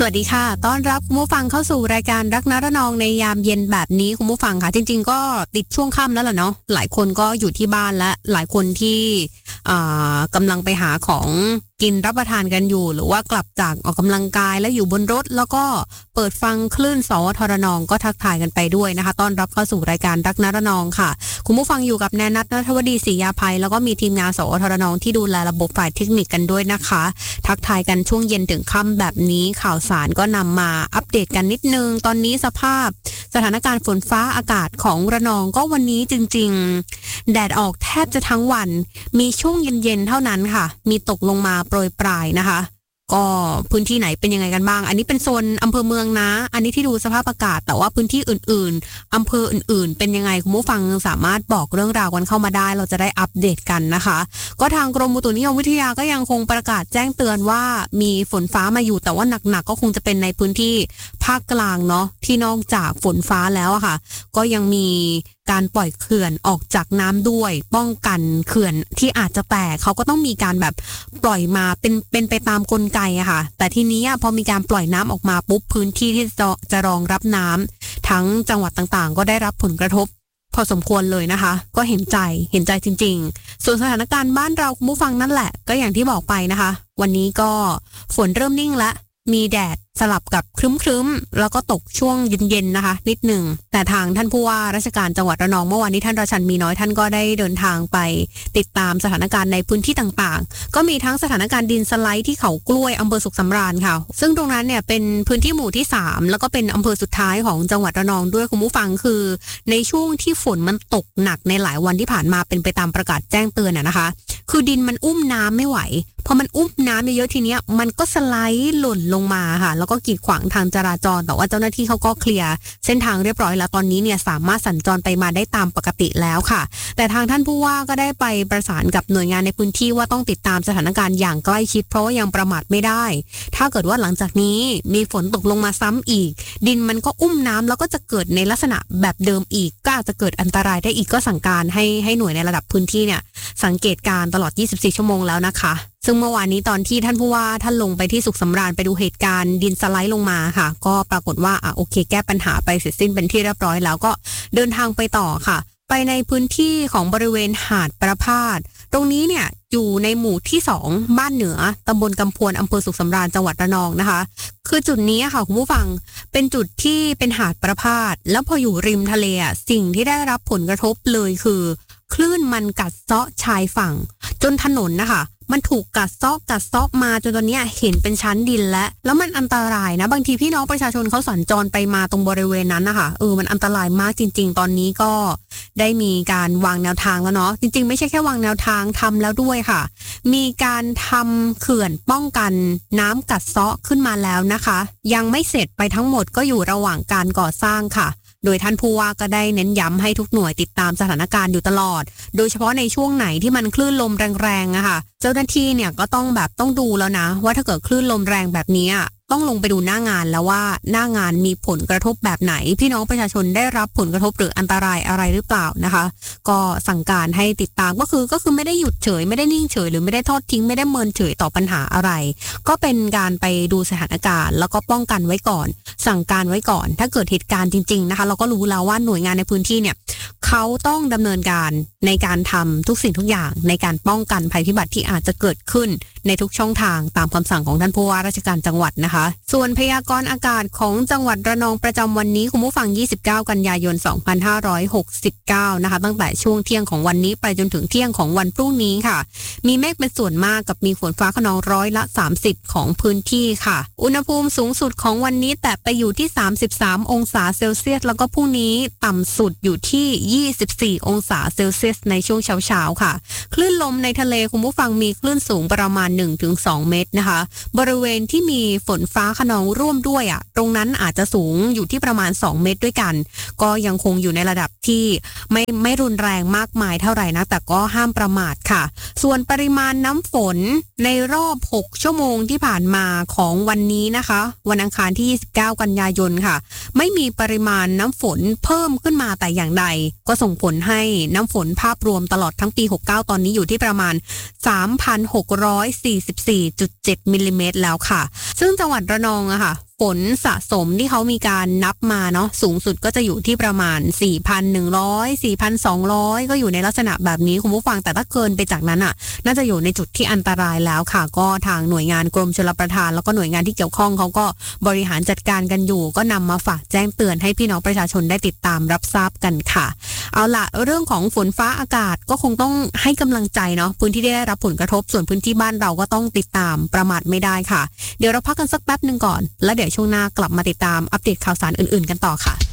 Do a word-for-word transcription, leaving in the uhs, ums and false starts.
สวัสดีค่ะต้อนรับคุณผู้ฟังเข้าสู่รายการรักนระนองในยามเย็นแบบนี้คุณผู้ฟังค่ะจริงๆก็ติดช่วงค่ำแล้วล่ะเนาะหลายคนก็อยู่ที่บ้านและหลายคนที่กำลังไปหาของกินรับประทานกันอยู่หรือว่ากลับจากออกกำลังกายแล้วอยู่บนรถแล้วก็เปิดฟังคลื่นสวทรนองก็ทักทายกันไปด้วยนะคะต้อนรับเข้าสู่รายการรักนระนองค่ะคุณผู้ฟังอยู่กับแนนัท ณัฐวดีศรียาภัยแล้วก็มีทีมงานสวทรนองที่ดูแลระบบฝ่ายเทคนิคกันด้วยนะคะทักทายกันช่วงเย็นถึงค่ำแบบนี้ข่าวสารก็นำมาอัปเดตกันนิดนึงตอนนี้สภาพสถานการณ์ฝนฟ้าอากาศของระนองก็วันนี้จริงๆแดดออกแทบจะทั้งวันมีช่วงเย็นๆเท่านั้นค่ะมีตกลงมาโปรยปลายนะคะก็พื้นที่ไหนเป็นยังไงกันบ้างอันนี้เป็นโซนอำเภอเมืองนะอันนี้ที่ดูสภาพอากาศแต่ว่าพื้นที่อื่นๆอำเภออื่นๆเป็นยังไงคุณผู้ฟังสามารถบอกเรื่องราวกันเข้ามาได้เราจะได้อัปเดตกันนะคะก็ทางกรมอุตุนิยมวิทยาก็ยังคงประกาศแจ้งเตือนว่ามีฝนฟ้ามาอยู่แต่ว่าหนักๆก็คงจะเป็นในพื้นที่ภาคกลางเนาะที่นอกจากฝนฟ้าแล้วอะค่ะก็ยังมีการปล่อยเขื่อนออกจากน้ำด้วยป้องกันเขื่อนที่อาจจะแตกเขาก็ต้องมีการแบบปล่อยมาเป็นเป็นไปตามกลไกอะค่ะแต่ทีนี้พอมีการปล่อยน้ำออกมาปุ๊บพื้นที่ที่จะจะรองรับน้ำทั้งจังหวัดต่างๆก็ได้รับผลกระทบพอสมควรเลยนะคะก็เห็นใจเห็นใจจริงๆส่วนสถานการณ์บ้านเราคุณผู้ฟังนั่นแหละก็อย่างที่บอกไปนะคะวันนี้ก็ฝนเริ่มนิ่งแล้วมีแดดสลับกับครึ้มๆแล้วก็ตกช่วงเย็นๆนะคะนิดหนึ่งแต่ทางท่านผู้ว่าราชการจังหวัดระนองเมื่อวานนี้ท่านราชันมีน้อยท่านก็ได้เดินทางไปติดตามสถานการณ์ในพื้นที่ต่างๆก็มีทั้งสถานการณ์ดินสไลด์ที่เขากล้วยอำเภอสุขสำราญค่ะซึ่งตรงนั้นเนี่ยเป็นพื้นที่หมู่ที่สามแล้วก็เป็นอำเภอสุดท้ายของจังหวัดระนองด้วยคุณผู้ฟังคือในช่วงที่ฝนมันตกหนักในหลายวันที่ผ่านมาเป็นไปตามประกาศแจ้งเตือนอะนะคะคือดินมันอุ้มน้ำไม่ไหวพอมันอุ้มน้ำเยอะๆทีเนี้ยมันก็สไลด์หล่นลงมาค่ะแล้วก็กีดขวางทางจราจรแต่ว่าเจ้าหน้าที่เขาก็เคลียร์เส้นทางเรียบร้อยแล้วตอนนี้เนี่ยสามารถสัญจรไปมาได้ตามปกติแล้วค่ะแต่ทางท่านผู้ว่าก็ได้ไปประสานกับหน่วยงานในพื้นที่ว่าต้องติดตามสถานการณ์อย่างใกล้ชิดเพราะว่ายังประมาทไม่ได้ถ้าเกิดว่าหลังจากนี้มีฝนตกลงมาซ้ำอีกดินมันก็อุ้มน้ำแล้วก็จะเกิดในลักษณะแบบเดิมอีกก็อาจจะเกิดอันตรายได้อีกก็สั่งการให้ให้หน่วยในระดับพื้นที่เนี่ยสังเกตการตลอดยี่สิบสี่ชั่วโมงแล้วนะคะซึ่งเมื่อวานนี้ตอนที่ท่านผู้ว่าท่านลงไปที่สุขสำราญไปดูเหตุการณ์ดินสไลด์ลงมาค่ะก็ปรากฏว่าอ่ะโอเคแก้ปัญหาไปเสร็จสิ้นเป็นที่เรียบร้อยแล้วก็เดินทางไปต่อค่ะไปในพื้นที่ของบริเวณหาดประพาสตรงนี้เนี่ยอยู่ในหมู่ที่สองบ้านเหนือตำบลกำพวนอำเภอสุขสำราญจังหวัดระนองนะคะคือจุดนี้ค่ะคุณผู้ฟังเป็นจุดที่เป็นหาดประพาสแล้วพออยู่ริมทะเลอ่ะสิ่งที่ได้รับผลกระทบเลยคือคลื่นมันกัดเซาะชายฝั่งจนถนนนะคะมันถูกกัดเซาะกัดเซาะมาจนตอนนี้เห็นเป็นชั้นดินแล้วแล้วมันอันตรายนะบางทีพี่น้องประชาชนเขาสัญจรไปมาตรงบริเวณนั้นนะคะเออมันอันตรายมากจริงๆตอนนี้ก็ได้มีการวางแนวทางแล้วเนาะจริงๆไม่ใช่แค่วางแนวทางทำแล้วด้วยค่ะมีการทำเขื่อนป้องกันน้ำกัดเซาะขึ้นมาแล้วนะคะยังไม่เสร็จไปทั้งหมดก็อยู่ระหว่างการก่อสร้างค่ะโดยท่านผู้ว่าก็ได้เน้นย้ำให้ทุกหน่วยติดตามสถานการณ์อยู่ตลอดโดยเฉพาะในช่วงไหนที่มันคลื่นลมแรงๆอะค่ะเจ้าหน้าที่เนี่ยก็ต้องแบบต้องดูแล้วนะว่าถ้าเกิดคลื่นลมแรงแบบนี้ต้องลงไปดูหน้างานแล้วว่าหน้างานมีผลกระทบแบบไหนพี่น้องประชาชนได้รับผลกระทบหรืออันตรายอะไรหรือเปล่านะคะก็สั่งการให้ติดตามก็คือก็คือไม่ได้หยุดเฉยไม่ได้นิ่งเฉยหรือไม่ได้ทอดทิ้งไม่ได้เมินเฉยต่อปัญหาอะไรก็เป็นการไปดูสถานการณ์แล้วก็ป้องกันไว้ก่อนสั่งการไว้ก่อนถ้าเกิดเหตุการณ์จริงๆนะคะเราก็รู้แล้วว่าหน่วยงานในพื้นที่เนี่ยเขาต้องดำเนินการในการทำทุกสิ่งทุกอย่างในการป้องกันภัยพิบัติที่อาจจะเกิดขึ้นในทุกช่องทางตามคำสั่งของท่านผู้ว่าราชการจังหวัดนะคะส่วนพยากรณ์อากาศของจังหวัดระนองประจำวันนี้คุณผู้ฟังยี่สิบเก้ากันยายนสองพันห้าร้อยหกสิบเก้านะคะตั้งแต่ช่วงเที่ยงของวันนี้ไปจนถึงเที่ยงของวันพรุ่งนี้ค่ะมีเมฆเป็นส่วนมากกับมีฝนฟ้าคะนองร้อยละสามสิบของพื้นที่ค่ะอุณหภูมิสูงสุดของวันนี้แต่ไปอยู่ที่สามสิบสามองศาเซลเซียสแล้วก็พรุ่งนี้ต่ำสุดอยู่ที่ยี่สิบสี่องศาเซลเซียสในช่วงเช้าๆค่ะคลื่นลมในทะเลคุณผู้ฟังมีคลื่นสูงประมาณ หนึ่งถึงสอง เมตรนะคะบริเวณที่มีฝนฟ้าคะนองร่วมด้วยอ่ะตรงนั้นอาจจะสูงอยู่ที่ประมาณสองเมตรด้วยกันก็ยังคงอยู่ในระดับที่ไม่ไม่รุนแรงมากมายเท่าไหร่นะแต่ก็ห้ามประมาทค่ะส่วนปริมาณน้ำฝนในรอบหกชั่วโมงที่ผ่านมาของวันนี้นะคะวันอังคารที่ยี่สิบเก้ากันยายนค่ะไม่มีปริมาณน้ำฝนเพิ่มขึ้นมาแต่อย่างใดก็ส่งผลให้น้ำฝนภาพรวมตลอดทั้งปีหกสิบเก้าตอนนี้อยู่ที่ประมาณ สามพันหกร้อยสี่สิบสี่จุดเจ็ด มิลลิเมตรแล้วค่ะซึ่งจังหวัดระนองอะค่ะฝฝนสะสมที่เขามีการนับมาเนาะสูงสุดก็จะอยู่ที่ประมาณ สี่พันหนึ่งร้อย สี่พันสองร้อย ก็อยู่ในลักษณะแบบนี้คุณผู้ฟังแต่ถ้าเกินไปจากนั้นอ่ะน่าจะอยู่ในจุดที่อันตรายแล้วค่ะก็ทางหน่วยงานกรมชลประทานแล้วก็หน่วยงานที่เกี่ยวข้องเขาก็บริหารจัดการกันอยู่ก็นำมาฝากแจ้งเตือนให้พี่น้องประชาชนได้ติดตามรับทราบกันค่ะเอาล่ะเรื่องของฝนฟ้าอากาศก็คงต้องให้กำลังใจเนาะพื้นที่ที่ได้รับผลกระทบส่วนพื้นที่บ้านเราก็ต้องติดตามประมาทไม่ได้ค่ะเดี๋ยวเราพักกันสักแป๊บนึงก่อนแล้วเดี๋ยวช่วงหน้ากลับมาติดตามอัปเดตข่าวสารอื่นๆกันต่อค่ะ